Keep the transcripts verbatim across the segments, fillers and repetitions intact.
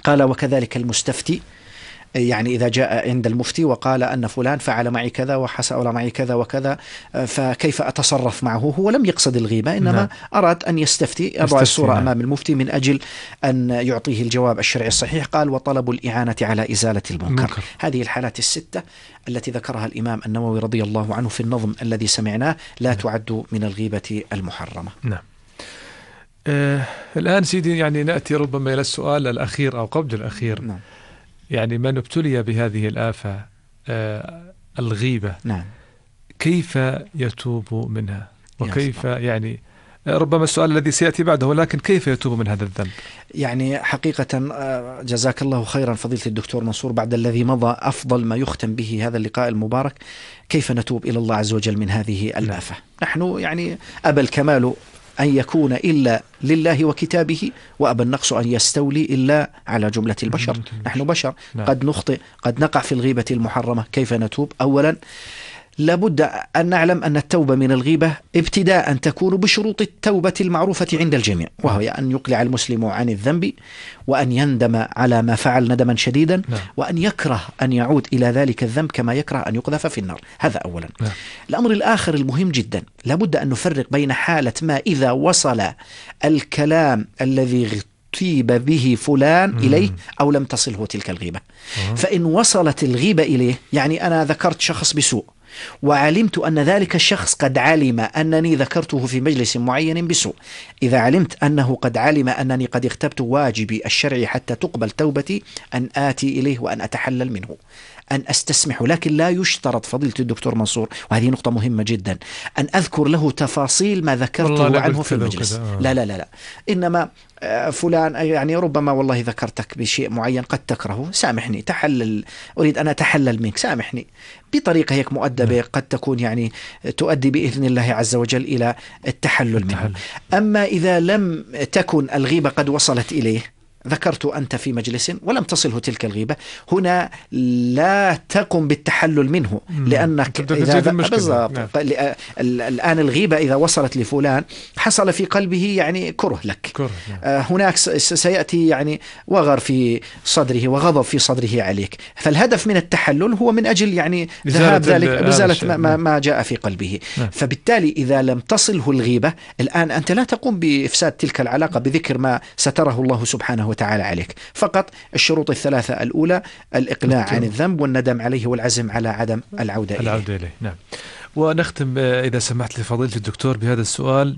قال وكذلك المستفتي، يعني إذا جاء عند المفتي وقال أن فلان فعل معي كذا وحصل معي كذا وكذا فكيف أتصرف معه، هو لم يقصد الغيبة إنما نعم. أراد أن يستفتي، يضع الصورة نعم. أمام المفتي من أجل أن يعطيه الجواب الشرعي الصحيح. قال وطلب الإعانة على إزالة المنكر. مكر. هذه الحالات الستة التي ذكرها الإمام النووي رضي الله عنه في النظم الذي سمعناه لا نعم. تعد من الغيبة المحرمة. نعم. آه الآن سيدي يعني نأتي ربما إلى السؤال الأخير أو قبل الأخير. نعم. يعني من ابتلي بهذه الآفة آه الغيبة نعم. كيف يتوب منها وكيف يعني ربما السؤال الذي سيأتي بعده، ولكن كيف يتوب من هذا الذنب؟ يعني حقيقة جزاك الله خيرا فضيلة الدكتور منصور، بعد الذي مضى أفضل ما يختم به هذا اللقاء المبارك كيف نتوب إلى الله عز وجل من هذه الآفة. نحن يعني أبى الكمال أن يكون إلا لله وكتابه، وأبى النقص أن يستولي إلا على جملة البشر. نحن بشر قد نخطئ، قد نقع في الغيبة المحرمة. كيف نتوب؟ أولا لابد أن نعلم أن التوبة من الغيبة ابتداء تكون بشروط التوبة المعروفة عند الجميع، وهي أن يقلع المسلم عن الذنب، وأن يندم على ما فعل ندما شديدا، وأن يكره أن يعود إلى ذلك الذنب كما يكره أن يقذف في النار. هذا أولا. الأمر الآخر المهم جدا، لابد أن نفرق بين حالة ما إذا وصل الكلام الذي اغتيب به فلان إليه أو لم تصله تلك الغيبة. فإن وصلت الغيبة إليه، يعني أنا ذكرت شخص بسوء وعلمت أن ذلك الشخص قد علم أنني ذكرته في مجلس معين بسوء، إذا علمت أنه قد علم أنني قد اغتبت واجبي الشرعي حتى تقبل توبتي أن آتي إليه وأن أتحلل منه، أن أستسمح. لكن لا يشترط فضيلة الدكتور منصور، وهذه نقطة مهمة جدا، أن أذكر له تفاصيل ما ذكرته عنه في المجلس. لا لا لا لا إنما فلان يعني ربما والله ذكرتك بشيء معين قد تكرهه، سامحني، تحلل، أريد أن أتحلل منك، سامحني، بطريقة هيك مؤدبة قد تكون يعني تؤدي بإذن الله عز وجل إلى التحلل منه. أما إذا لم تكن الغيبة قد وصلت إليه، ذكرت أنت في مجلس ولم تصله تلك الغيبة، هنا لا تقم بالتحلل منه، لأنك إذا بالضبط نعم. الآن الغيبة إذا وصلت لفلان حصل في قلبه يعني كره لك، كره نعم. آه هناك سيأتي يعني وغر في صدره وغضب في صدره عليك، فالهدف من التحلل هو من أجل يعني ذهاب ذلك بزالة ما, ما جاء في قلبه نعم. فبالتالي إذا لم تصله الغيبة الآن أنت لا تقوم بإفساد تلك العلاقة بذكر ما ستره الله سبحانه وتعالى عليك، فقط الشروط الثلاثة الأولى الإقلاع عن الذنب والندم عليه والعزم على عدم العودة إليه. العودة إليه نعم. ونختم إذا سمحت لفضيلة الدكتور بهذا السؤال،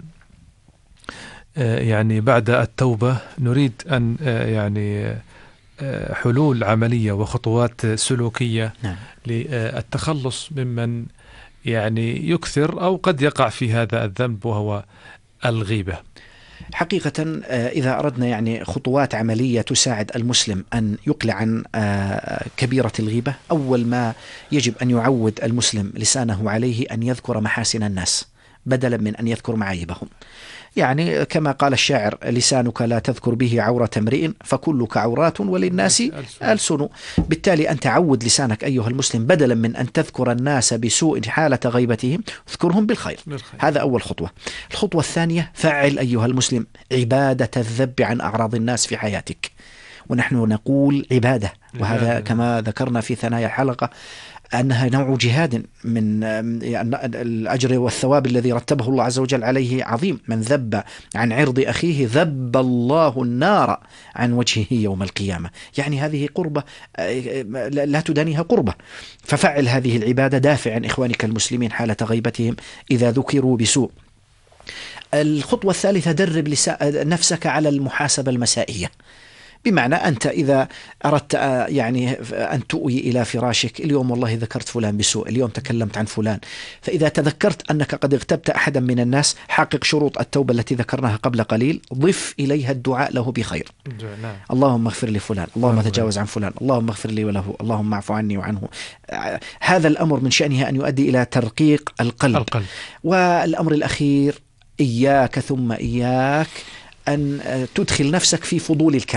يعني بعد التوبة نريد أن يعني حلول عملية وخطوات سلوكية نعم. للتخلص ممن يعني يكثر أو قد يقع في هذا الذنب وهو الغيبة. حقيقة إذا أردنا يعني خطوات عملية تساعد المسلم أن يقلع عن كبيرة الغيبة، أول ما يجب أن يعود المسلم لسانه عليه أن يذكر محاسن الناس بدلا من أن يذكر معايبهم. يعني كما قال الشاعر لسانك لا تذكر به عورة امرئ فكلك عورات وللناس ألسن. بالتالي أن تعود لسانك أيها المسلم بدلا من أن تذكر الناس بسوء حالة غيبتهم اذكرهم بالخير. بالخير. هذا أول خطوة. الخطوة الثانية فعل أيها المسلم عبادة الذب عن أعراض الناس في حياتك، ونحن نقول عبادة، وهذا كما ذكرنا في ثنايا الحلقة أنها نوع جهاد من الأجر والثواب الذي رتبه الله عز وجل عليه عظيم. من ذب عن عرض أخيه ذب الله النار عن وجهه يوم القيامة، يعني هذه قربة لا تدانيها قربة. ففعل هذه العبادة دافع عن إخوانك المسلمين حالة غيبتهم إذا ذكروا بسوء. الخطوة الثالثة درب نفسك على المحاسبة المسائية، بمعنى أنت إذا أردت يعني أن تؤوي إلى فراشك اليوم والله ذكرت فلان بسوء، اليوم تكلمت عن فلان، فإذا تذكرت أنك قد اغتبت أحدا من الناس حقق شروط التوبة التي ذكرناها قبل قليل، ضف إليها الدعاء له بخير. نعم. اللهم اغفر لي فلان، اللهم تجاوز عن فلان، اللهم اغفر لي وله، اللهم اعف عني وعنه. هذا الأمر من شأنه أن يؤدي إلى ترقيق القلب. القلب. والأمر الأخير إياك ثم إياك أن تدخل نفسك في فضول الكلام.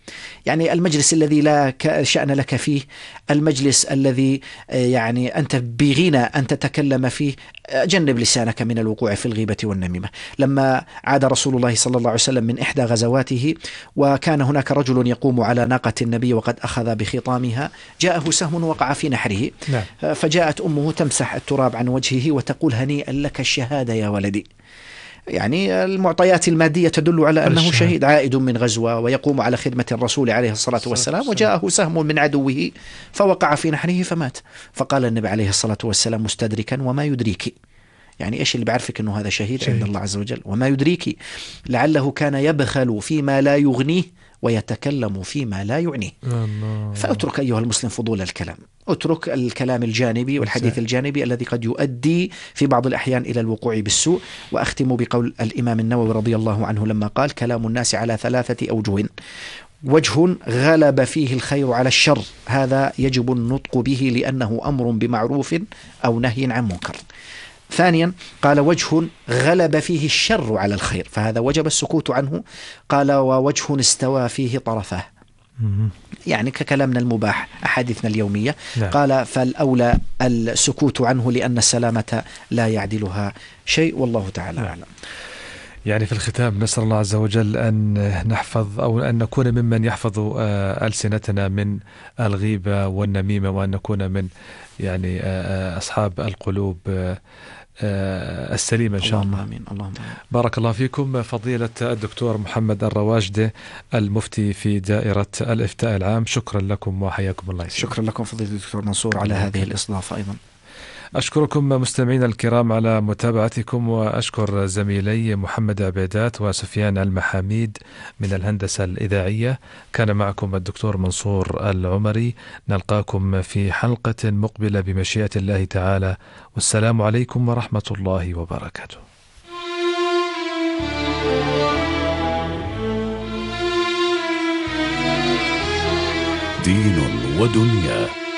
يعني المجلس الذي لا شأن لك فيه، المجلس الذي يعني أنت بغنى أن تتكلم فيه، جنب لسانك من الوقوع في الغيبة والنميمة. لما عاد رسول الله صلى الله عليه وسلم من إحدى غزواته وكان هناك رجل يقوم على ناقة النبي وقد أخذ بخطامها، جاءه سهم وقع في نحره. نعم. فجاءت أمه تمسح التراب عن وجهه وتقول: هنيئا لك الشهادة يا ولدي. يعني المعطيات المادية تدل على أنه شهيد عائد من غزوة ويقوم على خدمة الرسول عليه الصلاة والسلام، وجاءه سهم من عدوه فوقع في نحره فمات. فقال النبي عليه الصلاة والسلام مستدركا: وما يدريك؟ يعني إيش اللي بعرفك أنه هذا شهيد, شهيد عند الله عز وجل؟ وما يدريك لعله كان يبخل فيما لا يغنيه ويتكلم فيما لا يعنيه. فأترك أيها المسلم فضول الكلام، أترك الكلام الجانبي والحديث الجانبي الذي قد يؤدي في بعض الأحيان إلى الوقوع بالسوء. وأختم بقول الإمام النووي رضي الله عنه لما قال: كلام الناس على ثلاثة أوجه: وجه غلب فيه الخير على الشر، هذا يجب النطق به لأنه أمر بمعروف أو نهي عن منكر. ثانيا قال: وجه غلب فيه الشر على الخير، فهذا وجب السكوت عنه. قال: ووجه استوى فيه طرفه، يعني ككلامنا المباح أحاديثنا اليومية. لا. قال: فالأولى السكوت عنه لأن السلامة لا يعدلها شيء، والله تعالى أعلم. يعني في الختام نسأل الله عز وجل أن نحفظ أو أن نكون ممن يحفظ ألسنتنا من الغيبة والنميمة، وأن نكون من يعني أصحاب القلوب السليمة إن شاء الله. آمين. اللهم آمين. بارك الله فيكم فضيلة الدكتور محمد الرواجدة المفتي في دائرة الإفتاء العام، شكرا لكم وحياكم الله. شكرا لكم فضيلة الدكتور منصور على هذه الإستضافة أيضا. أشكركم مستمعينا الكرام على متابعتكم، وأشكر زميلي محمد عبيدات وسفيان المحاميد من الهندسة الإذاعية. كان معكم الدكتور منصور العمري، نلقاكم في حلقة مقبلة بمشيئة الله تعالى، والسلام عليكم ورحمة الله وبركاته. دين ودنيا.